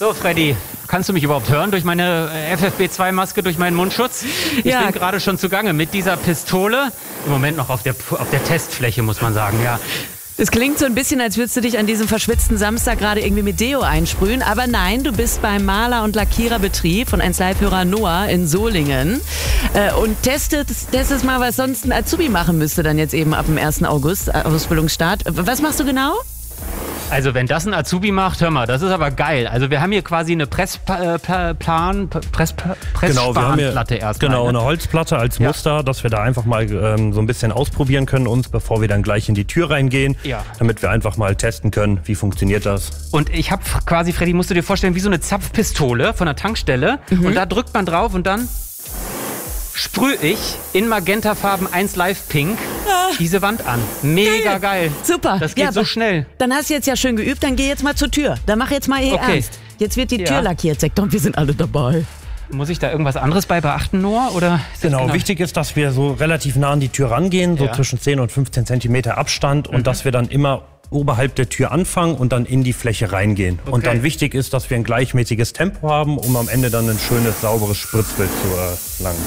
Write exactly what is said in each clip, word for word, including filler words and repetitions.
So, Freddy, kannst du mich überhaupt hören durch meine F F P zwei Maske, durch meinen Mundschutz? Ich ja. bin gerade schon zugange mit dieser Pistole. Im Moment noch auf der, auf der Testfläche, muss man sagen, ja. Es klingt so ein bisschen, als würdest du dich an diesem verschwitzten Samstag gerade irgendwie mit Deo einsprühen. Aber nein, du bist beim Maler- und Lackiererbetrieb von eins Live-Hörer Noah in Solingen äh, und testest, testest mal, was sonst ein Azubi machen müsste dann jetzt eben ab dem ersten August, Ausbildungsstart. Was machst du genau? Also wenn das ein Azubi macht, hör mal, das ist aber geil. Also wir haben hier quasi eine Pressplan, Press, Genau, wir haben hier erstmal. genau, eine Holzplatte als Ja. Muster, dass wir da einfach mal ähm, so ein bisschen ausprobieren können uns, bevor wir dann gleich in die Tür reingehen, Ja. damit wir einfach mal testen können, wie funktioniert das. Und ich habe quasi, Freddy, musst du dir vorstellen, wie so eine Zapfpistole von der Tankstelle. Mhm. Und da drückt man drauf und dann sprühe ich in Magentafarben eins Live Pink diese Wand an. Mega geil. Super. Das geht Ja, so aber schnell. Dann hast du jetzt ja schön geübt, dann geh jetzt mal zur Tür. Dann mach jetzt mal eh Okay. ernst. Jetzt wird die Ja. Tür lackiert, Sektor, und wir sind alle dabei. Muss ich da irgendwas anderes bei beachten, Noah? Oder ist das Genau, wichtig ist, dass wir so relativ nah an die Tür rangehen, so Ja. zwischen zehn und fünfzehn Zentimeter Abstand und dass wir dann immer oberhalb der Tür anfangen und dann in die Fläche reingehen. Und Okay. dann wichtig ist, dass wir ein gleichmäßiges Tempo haben, um am Ende dann ein schönes, sauberes Spritzbild zu erlangen.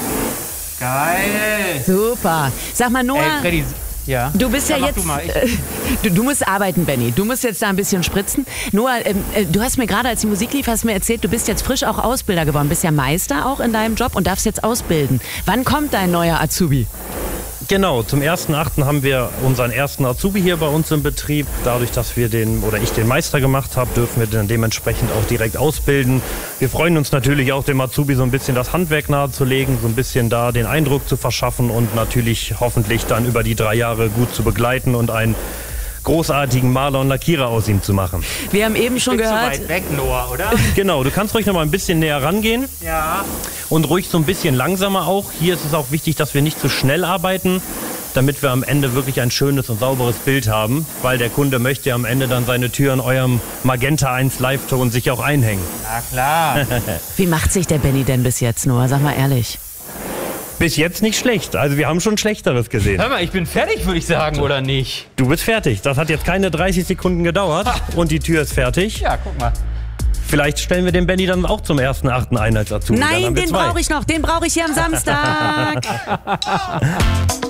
Geil. Super. Sag mal, Noah, Ey, Freddy, ja. du bist ja, mach jetzt... Du, mal. Ich, äh, du, du musst arbeiten, Benny. Du musst jetzt da ein bisschen spritzen. Noah, ähm, äh, du hast mir gerade, als die Musik lief, hast mir erzählt, du bist jetzt frisch auch Ausbilder geworden. Bist ja Meister auch in deinem Job und darfst jetzt ausbilden. Wann kommt dein neuer Azubi? Genau, zum ersten achten haben wir unseren ersten Azubi hier bei uns im Betrieb. Dadurch, dass wir den oder ich den Meister gemacht habe, dürfen wir dann dementsprechend auch direkt ausbilden. Wir freuen uns natürlich auch, dem Azubi so ein bisschen das Handwerk nahezulegen, so ein bisschen da den Eindruck zu verschaffen und natürlich hoffentlich dann über die drei Jahre gut zu begleiten und einen großartigen Maler und Lackierer aus ihm zu machen. Wir haben eben schon bin zu gehört... weit weg, Noah, oder? Genau, du kannst ruhig noch mal ein bisschen näher rangehen. Ja. Und ruhig so ein bisschen langsamer auch. Hier ist es auch wichtig, dass wir nicht zu schnell arbeiten, damit wir am Ende wirklich ein schönes und sauberes Bild haben, weil der Kunde möchte ja am Ende dann seine Tür in eurem Magenta eins Live-Ton sich auch einhängen. Na klar. Wie macht sich der Benny denn bis jetzt, Noah? Sag mal ehrlich. Bis jetzt nicht schlecht. Also wir haben schon Schlechteres gesehen. Hör mal, ich bin fertig, würde ich sagen, oder nicht? Du bist fertig. Das hat jetzt keine dreißig Sekunden gedauert und die Tür ist fertig. Ja, guck mal. Vielleicht stellen wir den Benny dann auch zum ersten achten ein als Azubi. Dann Nein, haben wir den zwei. brauche ich noch. Den brauche ich hier am Samstag.